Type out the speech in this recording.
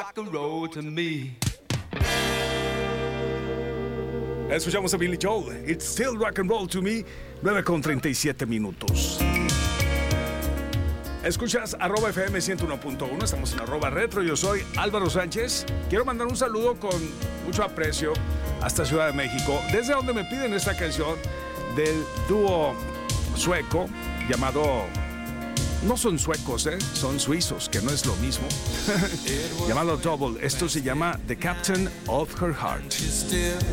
rock and roll to me. Escuchamos a Billy Joel. It's still rock and roll to me. 9:37 minutos. Escuchas @FM 101.1. Estamos en @retro. Yo soy Álvaro Sánchez. Quiero mandar un saludo con mucho aprecio hasta Ciudad de México, desde donde me piden esta canción del dúo sueco llamado... No son suecos, son suizos, que no es lo mismo. Llamado Double. Esto se llama The Captain of Her Heart.